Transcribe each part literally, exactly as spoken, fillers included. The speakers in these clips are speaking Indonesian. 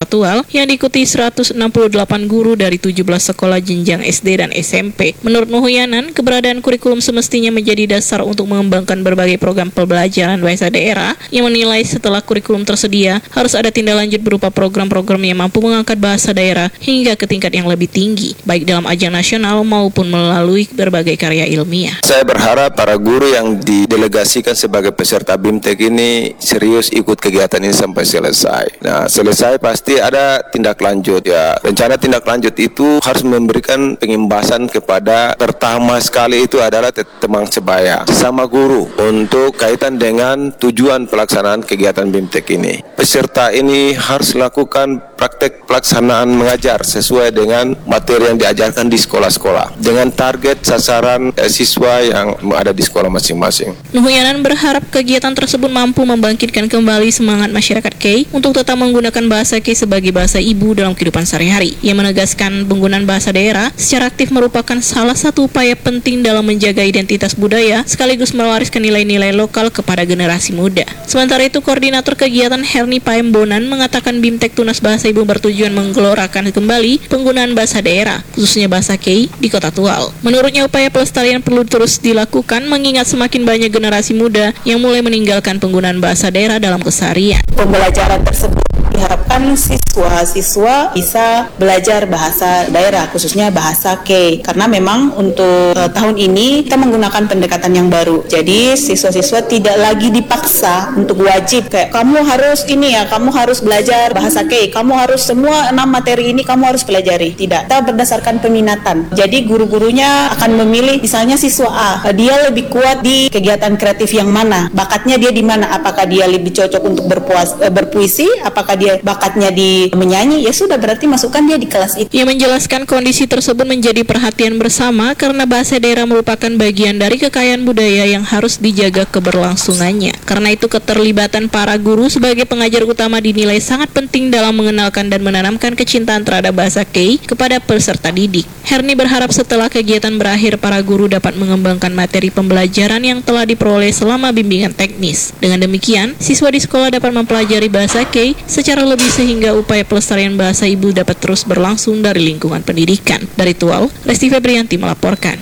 Tual yang diikuti seratus enam puluh delapan guru dari tujuh belas sekolah jenjang S D dan S M P. Menurut Nuhuyanan, keberadaan kurikulum semestinya menjadi dasar untuk mengembangkan berbagai program pembelajaran bahasa daerah yang menilai setelah kurikulum tersedia harus ada tindak lanjut berupa program-program yang mampu mengangkat bahasa daerah hingga ke tingkat yang lebih tinggi, baik dalam ajang nasional maupun melalui berbagai karya ilmiah. Saya berharap para guru yang didelegasikan sebagai peserta B I M T E K ini serius ikut kegiatan ini sampai selesai. Nah, selesai pasti ada tindak lanjut ya. Rencana tindak lanjut itu harus memberikan pengimbasan kepada pertama sekali itu adalah teman sebaya sama guru untuk kaitan dengan tujuan pelaksanaan kegiatan B I M T E K ini. Peserta ini harus lakukan praktek pelaksanaan mengajar sesuai dengan materi yang diajarkan di sekolah-sekolah dengan target sasaran eh, siswa yang ada di sekolah masing-masing. Nuhuyanan berharap kegiatan tersebut mampu membangkitkan kembali semangat masyarakat K untuk tetap menggunakan bahasa K sebagai bahasa ibu dalam kehidupan sehari-hari. Ia menegaskan penggunaan bahasa daerah secara aktif merupakan salah satu upaya penting dalam menjaga identitas budaya sekaligus mewariskan nilai-nilai lokal kepada generasi muda. Sementara itu, Koordinator Kegiatan Herni Paembonan mengatakan B I M T E K Tunas Bahasa Ibu bertujuan menggelorakan kembali penggunaan bahasa daerah, khususnya bahasa K, di Kota Tual. Menurutnya, upaya pelestarian perlu terus dilakukan mengingat semakin banyak generasi muda yang mulai meninggalkan penggunaan bahasa daerah dalam keseharian. Pembelajaran tersebut diharapkan siswa-siswa bisa belajar bahasa daerah, khususnya bahasa K. Karena memang untuk uh, tahun ini kita menggunakan pendekatan yang baru. Jadi siswa-siswa tidak lagi dipaksa untuk wajib kayak kamu harus ini ya, kamu harus belajar bahasa K, kamu harus semua enam materi ini kamu harus pelajari. Tidak, kita berdasarkan peminatan. Jadi guru-gurunya akan memilih misalnya siswa A, dia lebih kuat di kegiatan kreatif yang mana, bakatnya dia di mana, apakah dia lebih cocok untuk berpuas, uh, berpuisi, apakah dia bakatnya di menyanyi, ya sudah berarti masukkan dia di kelas itu. Ia menjelaskan kondisi tersebut menjadi perhatian bersama karena bahasa daerah merupakan bagian dari kekayaan budaya yang harus dijaga keberlangsungannya. Karena itu keterlibatan para guru sebagai pengajar utama dinilai sangat penting dalam mengenalkan dan menanamkan kecintaan terhadap bahasa K kepada peserta didik. Herni berharap setelah kegiatan berakhir para guru dapat mengembangkan materi pembelajaran yang telah diperoleh selama bimbingan teknis. Dengan demikian, siswa di sekolah dapat mempelajari bahasa K secara lebih sehingga upaya pelestarian bahasa ibu dapat terus berlangsung dari lingkungan pendidikan. Dari Tual, Resti Febrianti melaporkan.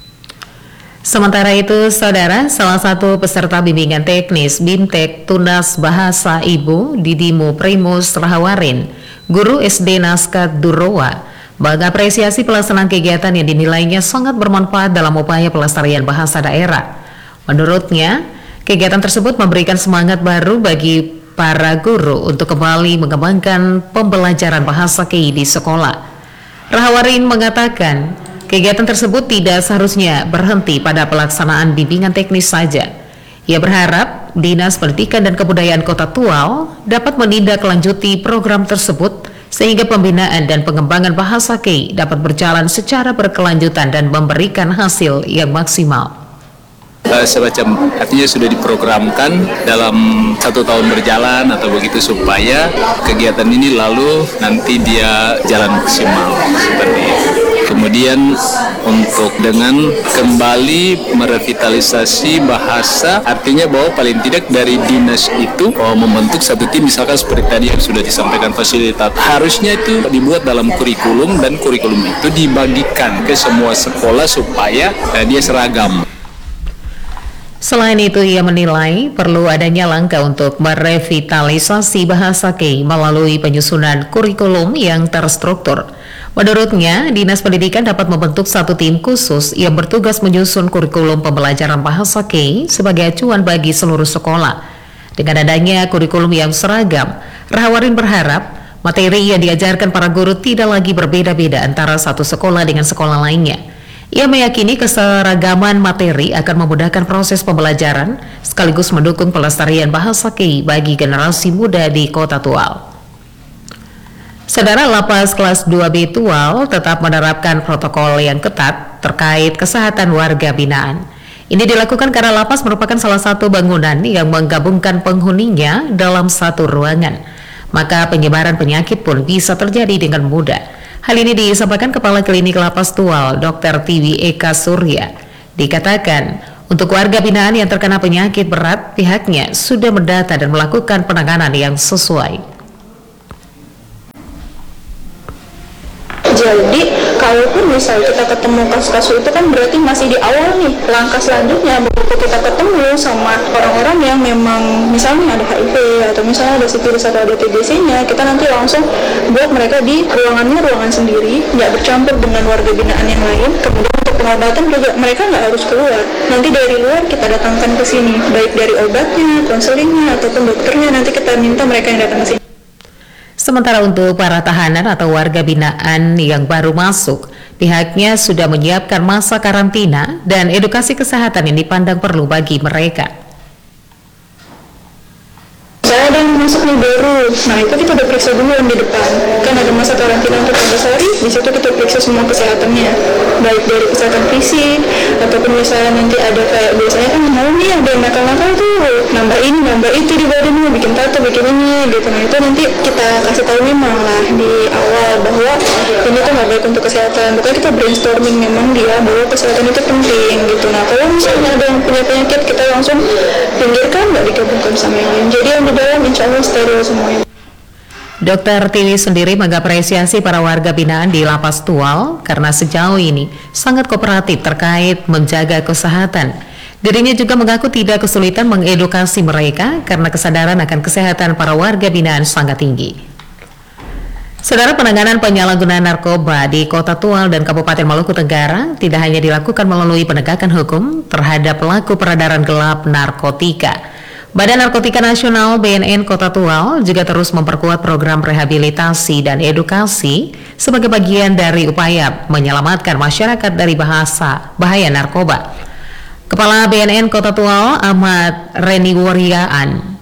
Sementara itu, saudara, salah satu peserta bimbingan teknis B I M T E K Tunas Bahasa Ibu, Didimu Primus Rahawarin, guru S D Naskat Durowa, mengapresiasi pelaksanaan kegiatan yang dinilainya sangat bermanfaat dalam upaya pelestarian bahasa daerah. Menurutnya, kegiatan tersebut memberikan semangat baru bagi para guru untuk kembali mengembangkan pembelajaran bahasa K di sekolah. Rahawarin mengatakan, kegiatan tersebut tidak seharusnya berhenti pada pelaksanaan bimbingan teknis saja. Ia berharap Dinas Pendidikan dan Kebudayaan Kota Tual dapat menindaklanjuti program tersebut sehingga pembinaan dan pengembangan bahasa K dapat berjalan secara berkelanjutan dan memberikan hasil yang maksimal. Uh, semacam artinya sudah diprogramkan dalam satu tahun berjalan atau begitu supaya kegiatan ini lalu nanti dia jalan maksimal seperti itu. Kemudian untuk dengan kembali merevitalisasi bahasa, artinya bahwa paling tidak dari dinas itu oh, membentuk satu tim, misalkan seperti tadi yang sudah disampaikan fasilitator, harusnya itu dibuat dalam kurikulum dan kurikulum itu dibagikan ke semua sekolah supaya eh, dia seragam. Selain itu, ia menilai perlu adanya langkah untuk merevitalisasi bahasa K melalui penyusunan kurikulum yang terstruktur. Menurutnya, Dinas Pendidikan dapat membentuk satu tim khusus yang bertugas menyusun kurikulum pembelajaran bahasa K sebagai acuan bagi seluruh sekolah. Dengan adanya kurikulum yang seragam, Rahawarin berharap materi yang diajarkan para guru tidak lagi berbeda-beda antara satu sekolah dengan sekolah lainnya. Ia meyakini keseragaman materi akan memudahkan proses pembelajaran sekaligus mendukung pelestarian bahasa K bagi generasi muda di Kota Tual. Saudara, Lapas Kelas dua B Tual tetap menerapkan protokol yang ketat terkait kesehatan warga binaan. Ini dilakukan karena lapas merupakan salah satu bangunan yang menggabungkan penghuninya dalam satu ruangan. Maka penyebaran penyakit pun bisa terjadi dengan mudah. Hal ini disampaikan Kepala Klinik Lapas Tual, Dokter Tiwi Eka Surya. Dikatakan, untuk warga binaan yang terkena penyakit berat, pihaknya sudah mendata dan melakukan penanganan yang sesuai. Jadi kalaupun misal kita ketemu kasus-kasus itu kan berarti masih di awal nih. Langkah selanjutnya begitu kita ketemu sama orang-orang yang memang misalnya ada H I V atau misalnya ada sifilis atau ada T B C-nya, kita nanti langsung buat mereka di ruangannya ruangan sendiri, nggak bercampur dengan warga binaan yang lain. Kemudian untuk pengobatan juga mereka nggak harus keluar. Nanti dari luar kita datangkan ke sini, baik dari obatnya, konselingnya ataupun dokternya. Nanti kita minta mereka yang datang ke sini. Sementara untuk para tahanan atau warga binaan yang baru masuk, pihaknya sudah menyiapkan masa karantina dan edukasi kesehatan yang dipandang perlu bagi mereka. Saya ada yang masuk nih baru, nah itu kita udah periksa dulu yang di depan. Kan ada masa karantina untuk empat belas hari, di situ kita periksa semua kesehatannya, baik dari kesehatan fisik ataupun misalnya nanti ada kayak biasanya kan mau nih ada yang nakal-nakal tuh, nambah ini nambah itu di badannya, bikin tato bikin ini gitu. Nah itu nanti kita kasih tahu memang lah di awal bahwa ini tuh nggak baik untuk kesehatan. Pokoknya kita brainstorming memang dia bahwa kesehatan itu penting gitu. Nah kalau misalnya ada yang punya penyakit kita langsung pinggirkan, nggak digabungkan sama yang lain. Jadi yang di dalam insya Allah steril semuanya. Dokter Tiwi sendiri mengapresiasi para warga binaan di Lapas Tual karena sejauh ini sangat kooperatif terkait menjaga kesehatan. Dirinya juga mengaku tidak kesulitan mengedukasi mereka karena kesadaran akan kesehatan para warga binaan sangat tinggi. Saudara, penanganan penyalahgunaan narkoba di Kota Tual dan Kabupaten Maluku Tenggara tidak hanya dilakukan melalui penegakan hukum terhadap pelaku peredaran gelap narkotika. Badan Narkotika Nasional B N N Kota Tual juga terus memperkuat program rehabilitasi dan edukasi sebagai bagian dari upaya menyelamatkan masyarakat dari bahasa bahaya narkoba. Kepala B N N Kota Tual Ahmad Reniwariaan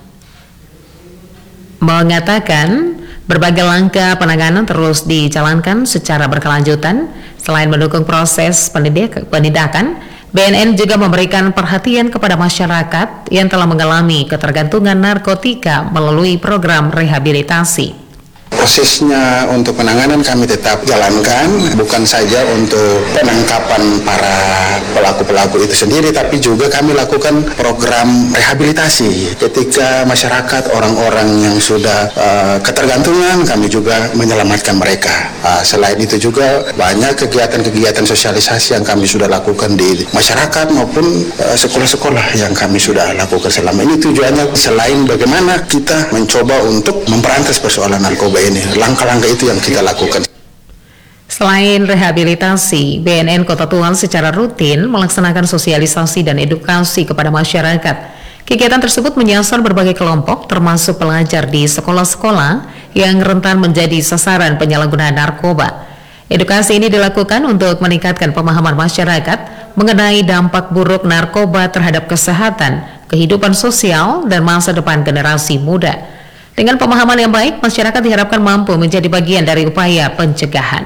mengatakan berbagai langkah penanganan terus dijalankan secara berkelanjutan. Selain mendukung proses pendidik, pendidikan, B N N juga memberikan perhatian kepada masyarakat yang telah mengalami ketergantungan narkotika melalui program rehabilitasi. Prosesnya untuk penanganan kami tetap jalankan, bukan saja untuk penangkapan para pelaku-pelaku itu sendiri, tapi juga kami lakukan program rehabilitasi. Ketika masyarakat, orang-orang yang sudah uh, ketergantungan, kami juga menyelamatkan mereka. Uh, selain itu juga banyak kegiatan-kegiatan sosialisasi yang kami sudah lakukan di masyarakat maupun uh, sekolah-sekolah yang kami sudah lakukan selama ini. Tujuannya selain bagaimana kita mencoba untuk memberantas persoalan narkoba ini. Langkah-langkah itu yang kita lakukan. Selain rehabilitasi, B N N Kota Tual secara rutin melaksanakan sosialisasi dan edukasi kepada masyarakat. Kegiatan tersebut menyasar berbagai kelompok termasuk pelajar di sekolah-sekolah yang rentan menjadi sasaran penyalahgunaan narkoba. Edukasi ini dilakukan untuk meningkatkan pemahaman masyarakat mengenai dampak buruk narkoba terhadap kesehatan, kehidupan sosial, dan masa depan generasi muda. Dengan pemahaman yang baik, masyarakat diharapkan mampu menjadi bagian dari upaya pencegahan.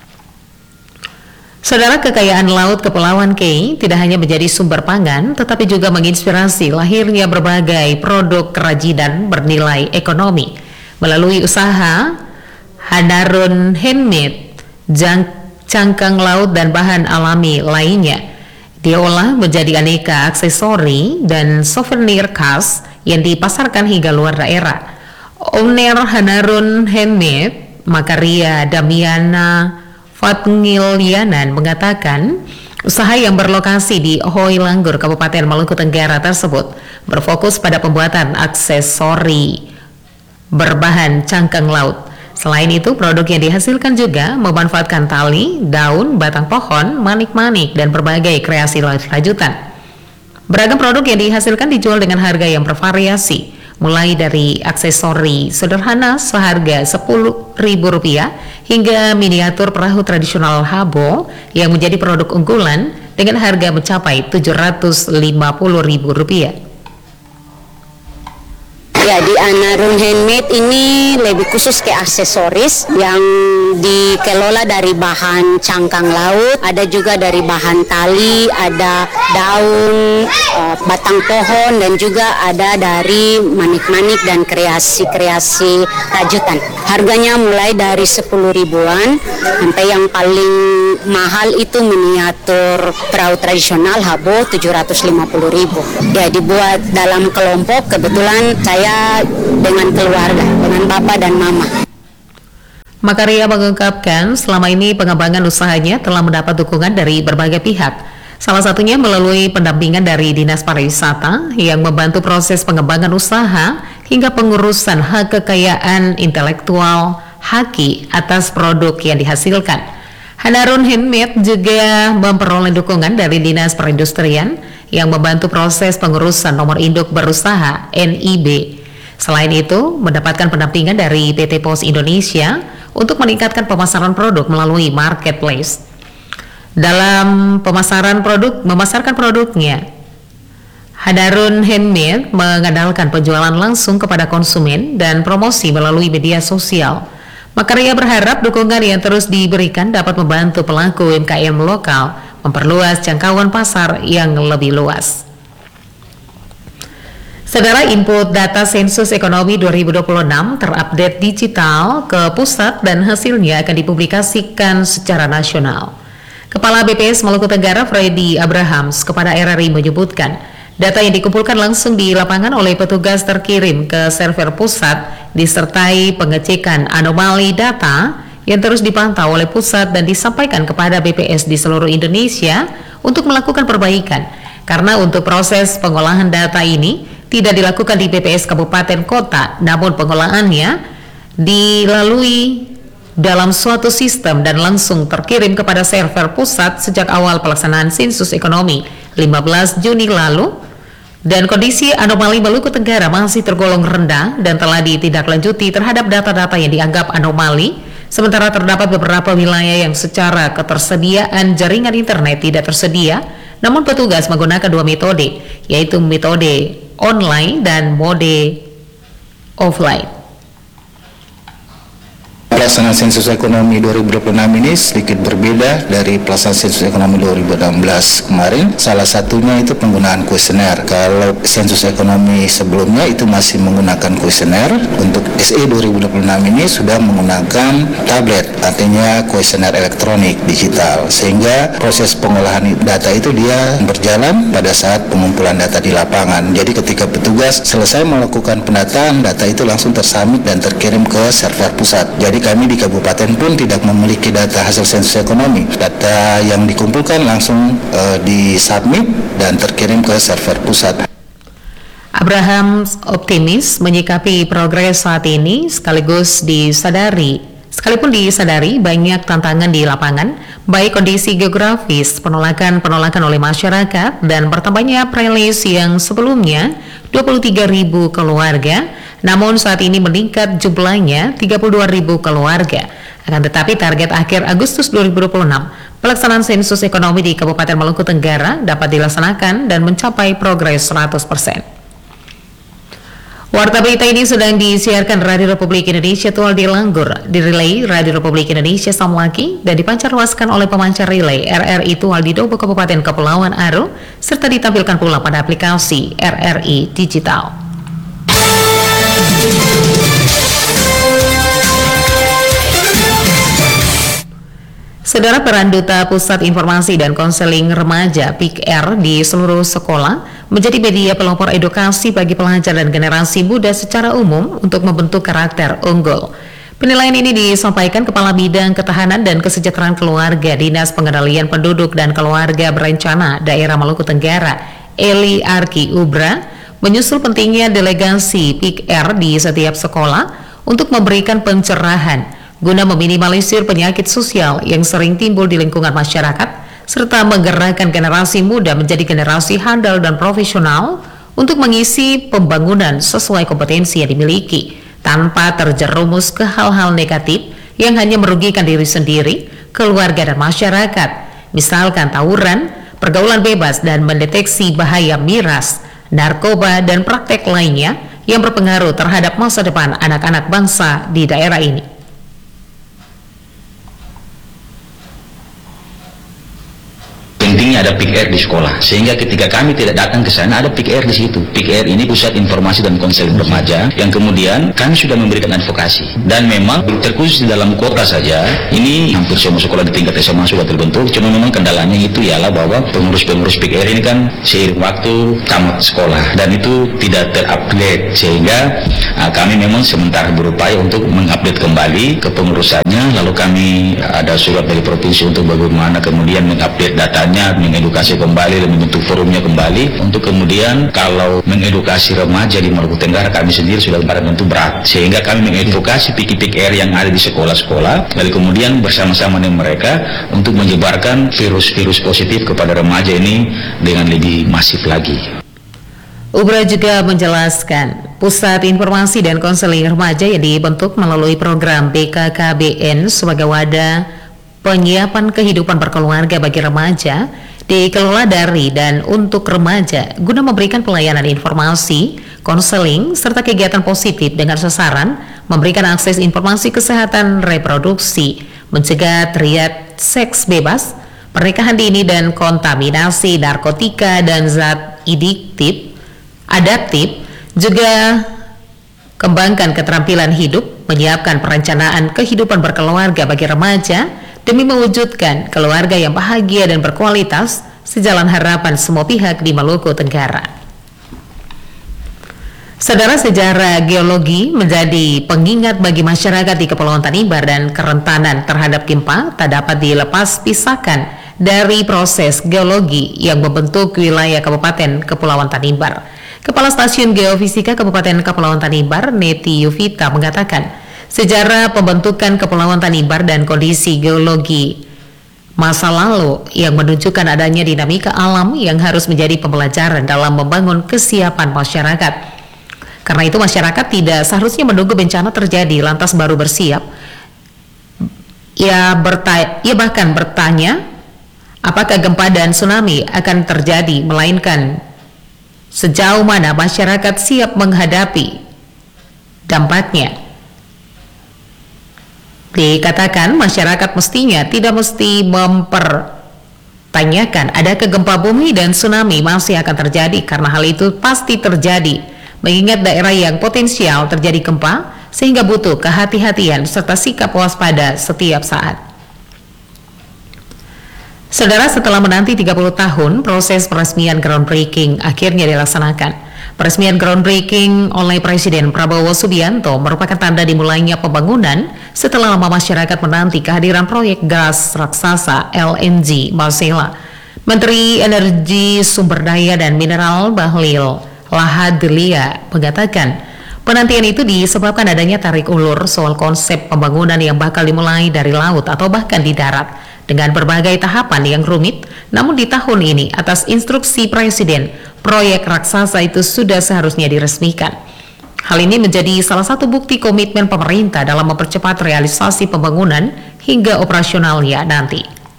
Saudara, kekayaan laut Kepulauan Kei tidak hanya menjadi sumber pangan, tetapi juga menginspirasi lahirnya berbagai produk kerajinan bernilai ekonomi melalui usaha Hanarun Handmade, cangkang laut dan bahan alami lainnya. Diolah menjadi aneka aksesori dan souvenir khas yang dipasarkan hingga luar daerah. Owner Hanarun Handmade, Makaria Damiana Fatngilianan mengatakan usaha yang berlokasi di Ohoi Langgur, Kabupaten Maluku Tenggara tersebut berfokus pada pembuatan aksesori berbahan cangkang laut. Selain itu, produk yang dihasilkan juga memanfaatkan tali, daun, batang pohon, manik-manik, dan berbagai kreasi lanjutan. Beragam produk yang dihasilkan dijual dengan harga yang bervariasi, mulai dari aksesori sederhana seharga sepuluh ribu rupiah hingga miniatur perahu tradisional Habo yang menjadi produk unggulan dengan harga mencapai tujuh ratus lima puluh ribu rupiah. Ya, di Hanarun Handmade ini lebih khusus ke aksesoris yang dikelola dari bahan cangkang laut, ada juga dari bahan tali, ada daun, uh, batang pohon, dan juga ada dari manik-manik dan kreasi-kreasi rajutan. Harganya mulai dari sepuluh ribuan sampai yang paling mahal itu miniatur perahu tradisional Habo tujuh ratus lima puluh ribu. Ya, dibuat dalam kelompok, kebetulan saya dengan keluarga, dengan bapak dan mama. Makaria mengungkapkan selama ini pengembangan usahanya telah mendapat dukungan dari berbagai pihak. Salah satunya melalui pendampingan dari Dinas Pariwisata yang membantu proses pengembangan usaha hingga pengurusan hak kekayaan intelektual haki atas produk yang dihasilkan. Hanarun Handmade juga memperoleh dukungan dari Dinas Perindustrian yang membantu proses pengurusan nomor induk berusaha N I B. Selain itu, mendapatkan pendampingan dari P T Pos Indonesia untuk meningkatkan pemasaran produk melalui marketplace. Dalam pemasaran produk, memasarkan produknya, Hanarun Handmade mengandalkan penjualan langsung kepada konsumen dan promosi melalui media sosial. Makaria berharap dukungan yang terus diberikan dapat membantu pelaku U M K M lokal memperluas jangkauan pasar yang lebih luas. Saudara, input data sensus ekonomi dua ribu dua puluh enam terupdate digital ke pusat dan hasilnya akan dipublikasikan secara nasional. Kepala B P S Maluku Tenggara Freddy Abrahams kepada R R I menyebutkan, data yang dikumpulkan langsung di lapangan oleh petugas terkirim ke server pusat disertai pengecekan anomali data yang terus dipantau oleh pusat dan disampaikan kepada B P S di seluruh Indonesia untuk melakukan perbaikan. Karena untuk proses pengolahan data ini tidak dilakukan di B P S kabupaten kota, namun pengolahannya dilalui dalam suatu sistem dan langsung terkirim kepada server pusat sejak awal pelaksanaan sensus ekonomi lima belas Juni lalu, dan kondisi anomali Maluku Tenggara masih tergolong rendah dan telah ditindaklanjuti terhadap data-data yang dianggap anomali, sementara terdapat beberapa wilayah yang secara ketersediaan jaringan internet tidak tersedia, namun petugas menggunakan dua metode, yaitu metode online dan mode offline. Pelaksanaan sensus ekonomi dua ribu dua puluh enam ini sedikit berbeda dari pelaksanaan sensus ekonomi dua ribu enam belas kemarin. Salah satunya itu penggunaan kuesioner. Kalau sensus ekonomi sebelumnya itu masih menggunakan kuesioner, untuk S E dua ribu dua puluh enam ini sudah menggunakan tablet, artinya kuesioner elektronik digital, sehingga proses pengolahan data itu dia berjalan pada saat pengumpulan data di lapangan. Jadi ketika petugas selesai melakukan pendataan, data itu langsung tersubmit dan terkirim ke server pusat. Jadi kami di kabupaten pun tidak memiliki data hasil sensus ekonomi. Data yang dikumpulkan langsung uh, disubmit dan terkirim ke server pusat. Abraham optimis menyikapi progres saat ini, sekaligus disadari, sekalipun disadari banyak tantangan di lapangan, baik kondisi geografis, penolakan-penolakan oleh masyarakat, dan bertambahnya prelis yang sebelumnya dua puluh tiga ribu keluarga, namun saat ini meningkat jumlahnya tiga puluh dua ribu keluarga. Akan tetapi target akhir Agustus dua ribu dua puluh enam, pelaksanaan sensus ekonomi di Kabupaten Maluku Tenggara dapat dilaksanakan dan mencapai progres seratus persen. Warta berita ini sedang disiarkan Radio Republik Indonesia Tual di Langgur, direlay Radio Republik Indonesia Samlaki, dan dipancarluaskan oleh pemancar relay R R I Tual di Dobo Kabupaten Kepulauan Aru, serta ditampilkan pula pada aplikasi R R I Digital. Saudara, peran Duta Pusat Informasi dan Konseling Remaja P I K R di seluruh sekolah menjadi media pelopor edukasi bagi pelajar dan generasi muda secara umum untuk membentuk karakter unggul. Penilaian ini disampaikan Kepala Bidang Ketahanan dan Kesejahteraan Keluarga Dinas Pengendalian Penduduk dan Keluarga Berencana Daerah Maluku Tenggara, Eli Arki Ubra, menyusul pentingnya delegasi P I K R di setiap sekolah untuk memberikan pencerahan guna meminimalisir penyakit sosial yang sering timbul di lingkungan masyarakat, serta menggerakkan generasi muda menjadi generasi handal dan profesional untuk mengisi pembangunan sesuai kompetensi yang dimiliki, tanpa terjerumus ke hal-hal negatif yang hanya merugikan diri sendiri, keluarga, dan masyarakat, misalkan tawuran, pergaulan bebas, dan mendeteksi bahaya miras, narkoba, dan praktek lainnya yang berpengaruh terhadap masa depan anak-anak bangsa di daerah ini. Pentingnya ada P I K R di sekolah, sehingga ketika kami tidak datang ke sana ada P I K R di situ. P I K R ini Pusat Informasi dan Konseling Remaja, yang kemudian kami sudah memberikan advokasi, dan memang terkhusus di dalam kota saja ini hampir semua sekolah di tingkat S M A sudah terbentuk. Cuma memang kendalanya itu ialah bahwa pengurus-pengurus P I K R ini kan seiring waktu tamat sekolah dan itu tidak terupdate, sehingga uh, kami memang sementara berupaya untuk mengupdate kembali ke pengurusannya. Lalu kami ada surat dari provinsi untuk bagaimana kemudian mengupdate datanya, mengedukasi kembali dan membentuk forumnya kembali untuk kemudian kalau mengedukasi remaja di Maluku Tenggara kami sendiri sudah pada bentuk berat, sehingga kami mengedukasi P I K R yang ada di sekolah-sekolah, lalu kemudian bersama-sama dengan mereka untuk menyebarkan virus-virus positif kepada remaja ini dengan lebih masif lagi. Ubra juga menjelaskan, Pusat Informasi dan Konseling Remaja yang dibentuk melalui program B K K B N sebagai wadah penyiapan kehidupan berkeluarga bagi remaja dikelola dari dan untuk remaja guna memberikan pelayanan informasi, konseling, serta kegiatan positif dengan sasaran memberikan akses informasi kesehatan reproduksi, mencegah triad seks bebas, pernikahan dini dan kontaminasi narkotika dan zat adiktif, adaptif, juga kembangkan keterampilan hidup, menyiapkan perencanaan kehidupan berkeluarga bagi remaja demi mewujudkan keluarga yang bahagia dan berkualitas sejalan harapan semua pihak di Maluku Tenggara. Saudara, sejarah geologi menjadi pengingat bagi masyarakat di Kepulauan Tanimbar dan kerentanan terhadap gempa tak dapat dilepas pisahkan dari proses geologi yang membentuk wilayah Kabupaten Kepulauan Tanimbar. Kepala Stasiun Geofisika Kabupaten Kepulauan Tanimbar, Neti Yuvita, mengatakan sejarah pembentukan Kepulauan Tanimbar dan kondisi geologi masa lalu yang menunjukkan adanya dinamika alam yang harus menjadi pembelajaran dalam membangun kesiapan masyarakat. Karena itu masyarakat tidak seharusnya menunggu bencana terjadi lantas baru bersiap. Ia, berta- ia bahkan bertanya apakah gempa dan tsunami akan terjadi, melainkan sejauh mana masyarakat siap menghadapi dampaknya. Dikatakan masyarakat mestinya tidak mesti mempertanyakan adakah gempa bumi dan tsunami masih akan terjadi, karena hal itu pasti terjadi, mengingat daerah yang potensial terjadi gempa sehingga butuh kehati-hatian serta sikap waspada setiap saat. Saudara, setelah menanti tiga puluh tahun, proses peresmian groundbreaking akhirnya dilaksanakan. Peresmian groundbreaking oleh Presiden Prabowo Subianto merupakan tanda dimulainya pembangunan setelah lama masyarakat menanti kehadiran proyek gas raksasa L N G Masela. Menteri Energi Sumber Daya dan Mineral Bahlil Lahadalia mengatakan penantian itu disebabkan adanya tarik ulur soal konsep pembangunan yang bakal dimulai dari laut atau bahkan di darat dengan berbagai tahapan yang rumit. Namun di tahun ini atas instruksi Presiden, proyek raksasa itu sudah seharusnya diresmikan. Hal ini menjadi salah satu bukti komitmen pemerintah dalam mempercepat realisasi pembangunan hingga operasionalnya nanti.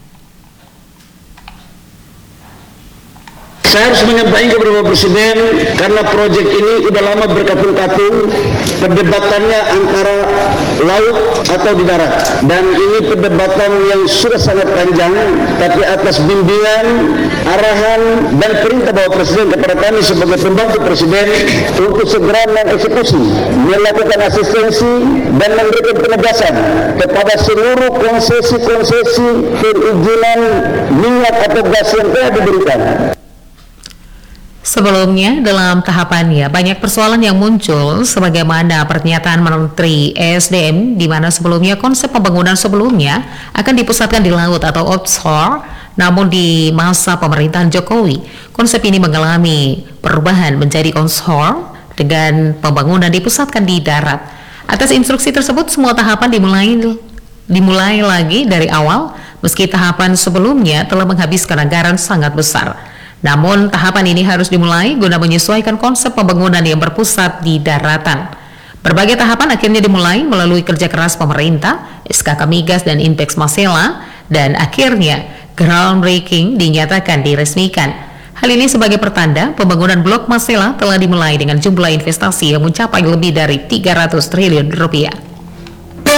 Saya harus menyampaikan kepada Bapak Presiden karena proyek ini sudah lama berkapung-kapung perdebatannya antara laut atau di darat, dan ini perdebatan yang sudah sangat panjang, tapi atas bimbingan, arahan dan perintah Bapak Presiden kepada kami sebagai pembantu Presiden untuk segera mengeksekusi, melakukan asistensi dan memberikan penegasan kepada seluruh konsesi-konsesi perizinan minyak atau gas yang telah diberikan. Sebelumnya, dalam tahapannya, banyak persoalan yang muncul sebagaimana pernyataan Menteri E S D M di mana sebelumnya konsep pembangunan sebelumnya akan dipusatkan di laut atau offshore, namun di masa pemerintahan Jokowi, konsep ini mengalami perubahan menjadi onshore dengan pembangunan dipusatkan di darat. Atas instruksi tersebut, semua tahapan dimulai dimulai lagi dari awal, meski tahapan sebelumnya telah menghabiskan anggaran sangat besar. Namun tahapan ini harus dimulai guna menyesuaikan konsep pembangunan yang berpusat di daratan. Berbagai tahapan akhirnya dimulai melalui kerja keras pemerintah, S K K Migas dan Inpex Masela, dan akhirnya groundbreaking dinyatakan diresmikan. Hal ini sebagai pertanda pembangunan blok Masela telah dimulai dengan jumlah investasi yang mencapai lebih dari tiga ratus triliun rupiah.